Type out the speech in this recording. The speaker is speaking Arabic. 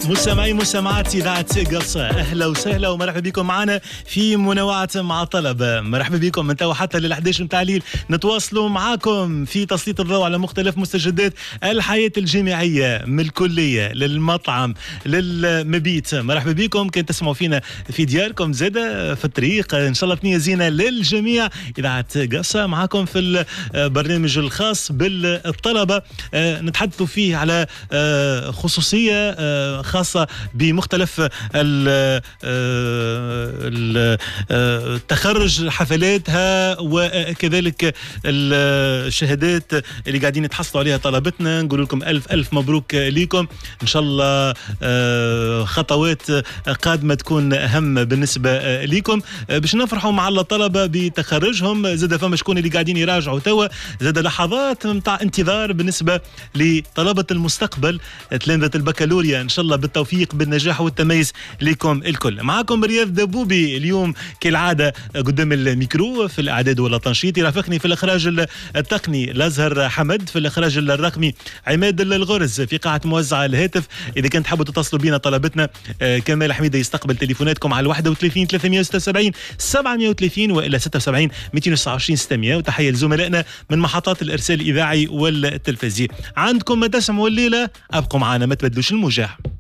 مستمعي مستمعات إذاعة قصة، أهلا وسهلا ومرحبا بكم معنا في منوعات مع الطلبة. مرحبا بكم من توا حتى لل11 متاع الليل نتواصلوا معاكم في تسليط الضوء على مختلف مستجدات الحياة الجامعية، من الكلية للمطعم للمبيت. مرحبا بكم، كان تسمعوا فينا في دياركم زادة في الطريق، إن شاء الله ثنية زينة للجميع. إذاعة قصة معاكم في البرنامج الخاص بالطلبة، نتحدثوا فيه على خصوصية خاصة بمختلف التخرج حفلاتها وكذلك الشهادات اللي قاعدين يتحصلوا عليها طلبتنا. نقول لكم ألف ألف مبروك لكم، إن شاء الله خطوات قادمة تكون أهم بالنسبة لكم باش نفرحوا مع الطلبة بتخرجهم. زاد فما شكون اللي قاعدين يراجعوا توا، زاد لحظات متاع انتظار بالنسبة لطلبة المستقبل تلامذة البكالوريا. إن شاء الله بالتوفيق بالنجاح والتميز لكم الكل. معكم رياض دبوبي اليوم كالعادة قدام الميكرو، في الإعداد والتنشيط يرافقني في الإخراج التقني الأزهر حمد، في الإخراج الرقمي عماد الغرز، في قاعة موزع الهاتف إذا كنت تحبوا تتصلوا بنا طلبتنا كمال حميدة يستقبل تليفوناتكم على 31 376 730 وإلى 76 229 600. وتحية لزملائنا من محطات الإرسال الإذاعي والتلفزيوني. عندكم ما تسمعوا الليلة، أبقوا معنا ما تبدلوش الموجة.